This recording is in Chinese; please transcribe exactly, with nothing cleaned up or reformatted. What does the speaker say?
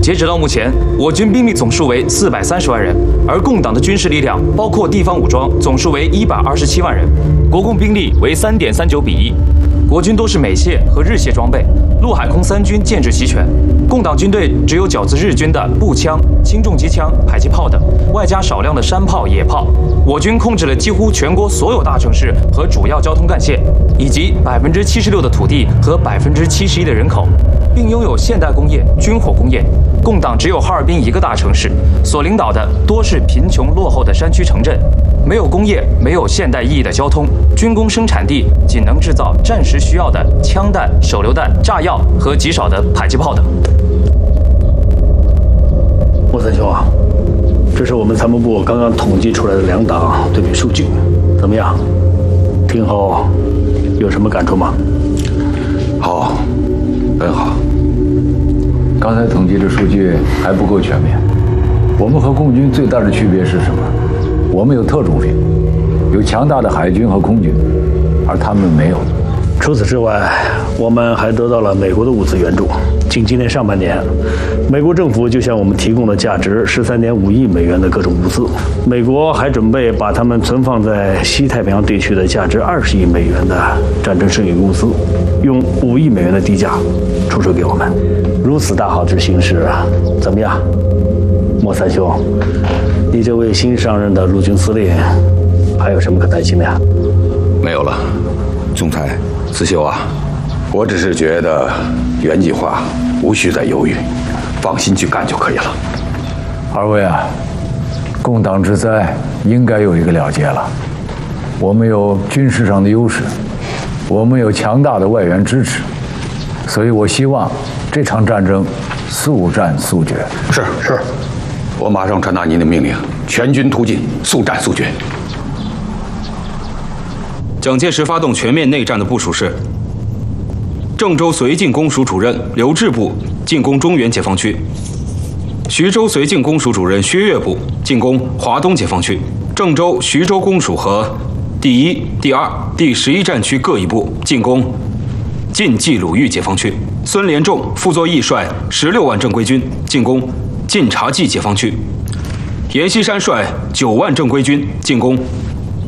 截止到目前，我军兵力总数为四百三十万人，而共党的军事力量包括地方武装总数为一百二十七万人，国共兵力为三点三九比一。国军都是美械和日械装备，陆海空三军建制齐全。共党军队只有饺子日军的步枪、轻重机枪、迫击炮等，外加少量的山炮、野炮。我军控制了几乎全国所有大城市和主要交通干线，以及百分之七十六的土地和百分之七十一的人口，并拥有现代工业、军火工业。共党只有哈尔滨一个大城市，所领导的多是贫穷落后的山区城镇，没有工业，没有现代意义的交通，军工生产地仅能制造战时需要的枪弹、手榴弹、炸药和极少的迫击炮等。 莫三兄啊，这是我们参谋部刚刚统计出来的两党对比数据，怎么样？听后有什么感触吗？ 好，很好。刚才统计的数据还不够全面。我们和共军最大的区别是什么？我们有特种兵，有强大的海军和空军，而他们没有。 除此之外，我们还得到了美国的物资援助。仅今年上半年，美国政府就向我们提供了价值十三点五亿美元的各种物资。美国还准备把它们存放在西太平洋地区的价值二十亿美元的战争剩余物资，用五亿美元的低价出售给我们。如此大好之形势，怎么样，莫三兄？你这位新上任的陆军司令，还有什么可担心的呀？ 没有了，总裁，刺绣啊，我只是觉得原计划无需再犹豫，放心去干就可以了。 二位啊，共党之灾应该有一个了结了。我们有军事上的优势，我们有强大的外援支持，所以我希望这场战争速战速决。 是是，我马上传达您的命令，全军突进，速战速决。 蒋介石发动全面内战的部署是：郑州绥靖公署主任刘志部进攻中原解放区，徐州绥靖公署主任薛岳部进攻华东解放区，郑州、徐州公署和第一、第二、第十一战区各一部进攻晋冀鲁豫解放区。孙连仲副作义率十六万正规军进攻晋察冀解放区，阎锡山率九万正规军进攻